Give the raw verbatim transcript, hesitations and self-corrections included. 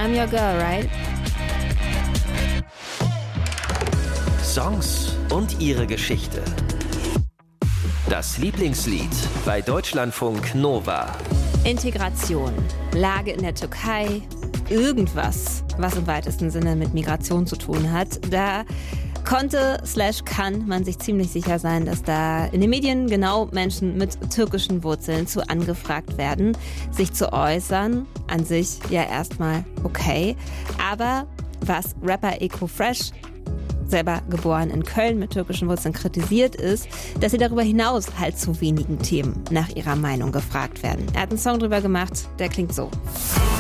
I'm your girl, right? Songs und ihre Geschichte. Das Lieblingslied bei Deutschlandfunk Nova. Integration, Lage in der Türkei, irgendwas, was im weitesten Sinne mit Migration zu tun hat. Da konnte slash kann man sich ziemlich sicher sein, dass da in den Medien genau Menschen mit türkischen Wurzeln zu angefragt werden, sich zu äußern. An sich ja erstmal okay. Aber was Rapper Eko Fresh, selber geboren in Köln mit türkischen Wurzeln, kritisiert, ist, dass sie darüber hinaus halt zu wenigen Themen nach ihrer Meinung gefragt werden. Er hat einen Song drüber gemacht, der klingt so.